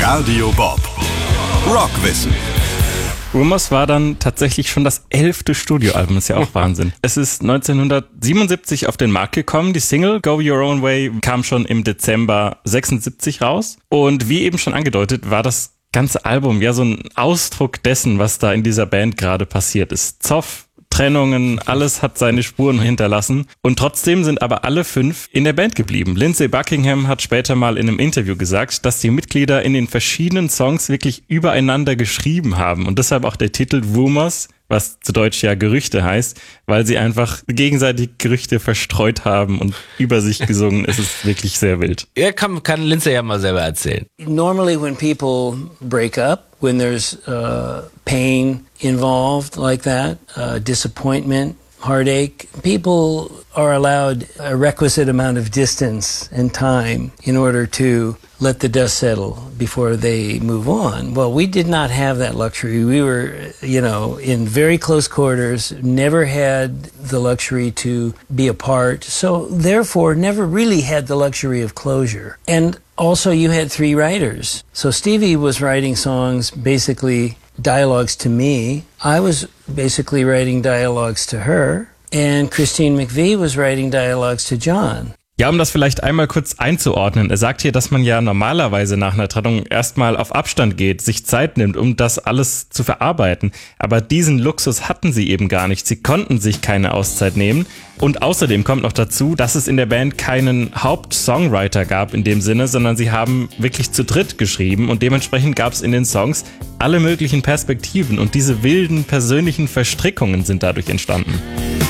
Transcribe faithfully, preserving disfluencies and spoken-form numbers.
Radio Bob. Rockwissen. Rumours war dann tatsächlich schon das elfte Studioalbum, ist ja auch Wahnsinn. Es ist neunzehnhundertsiebenundsiebzig auf den Markt gekommen. Die Single Go Your Own Way kam schon im Dezember sechsundsiebzig raus. Und wie eben schon angedeutet, war das ganze Album ja so ein Ausdruck dessen, was da in dieser Band gerade passiert ist. Zoff, Trennungen, alles hat seine Spuren hinterlassen. Und trotzdem sind aber alle fünf in der Band geblieben. Lindsey Buckingham hat später mal in einem Interview gesagt, dass die Mitglieder in den verschiedenen Songs wirklich übereinander geschrieben haben. Und deshalb auch der Titel Rumours, was zu Deutsch ja Gerüchte heißt, weil sie einfach gegenseitig Gerüchte verstreut haben und über sich gesungen. Es ist wirklich sehr wild. Ja, kann, kann Lindsey ja mal selber erzählen. Normally when people break up, when there's uh, pain involved like that, uh, disappointment, heartache, people are allowed a requisite amount of distance and time in order to let the dust settle before they move on. Well, we did not have that luxury. We were, you know, in very close quarters, never had the luxury to be apart, so therefore never really had the luxury of closure. And also you had three writers. So Stevie was writing songs, basically dialogues to me. I was basically writing dialogues to her. And Christine McVie was writing dialogues to John. Ja, um das vielleicht einmal kurz einzuordnen. Er sagt hier, dass man ja normalerweise nach einer Trennung erstmal auf Abstand geht, sich Zeit nimmt, um das alles zu verarbeiten. Aber diesen Luxus hatten sie eben gar nicht. Sie konnten sich keine Auszeit nehmen. Und außerdem kommt noch dazu, dass es in der Band keinen Hauptsongwriter gab in dem Sinne, sondern sie haben wirklich zu dritt geschrieben und dementsprechend gab es in den Songs alle möglichen Perspektiven und diese wilden persönlichen Verstrickungen sind dadurch entstanden.